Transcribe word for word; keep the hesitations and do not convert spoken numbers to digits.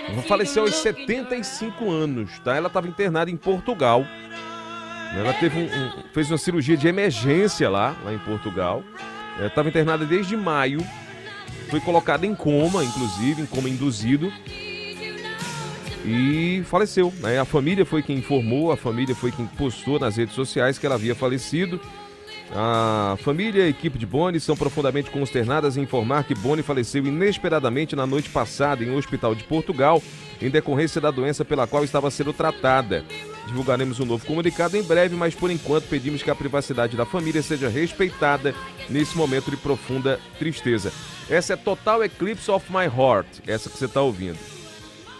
Ela faleceu aos setenta e cinco anos, tá? Ela estava internada em Portugal. Ela teve um, um, fez uma cirurgia de emergência lá, lá em Portugal. Estava internada desde maio. Foi colocada em coma, inclusive, em coma induzido. E faleceu, né? A família foi quem informou, a família foi quem postou nas redes sociais que ela havia falecido. A família e a equipe de Bonnie são profundamente consternadas em informar que Bonnie faleceu inesperadamente na noite passada em um hospital de Portugal, em decorrência da doença pela qual estava sendo tratada. Divulgaremos um novo comunicado em breve, mas por enquanto pedimos que a privacidade da família seja respeitada nesse momento de profunda tristeza. Essa é Total Eclipse of My Heart, essa que você está ouvindo.